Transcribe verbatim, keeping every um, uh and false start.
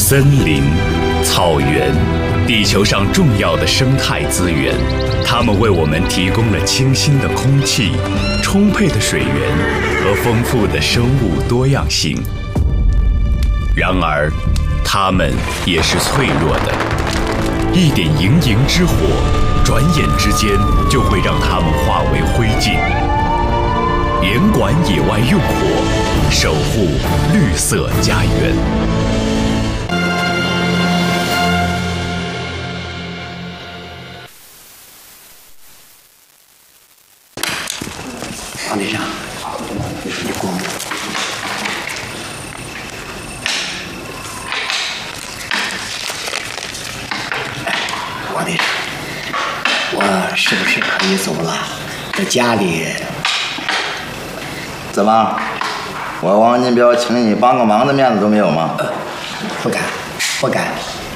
森林、草原，地球上重要的生态资源，它们为我们提供了清新的空气、充沛的水源和丰富的生物多样性。然而，它们也是脆弱的，一点营营之火，转眼之间就会让它们化为灰烬。严管野外用火，守护绿色家园。 王队长，这是你光。王队长，我是不是可以走了？在家里。 怎么？我王金彪请你帮个忙的面子都没有吗？ 呃，不敢，不敢。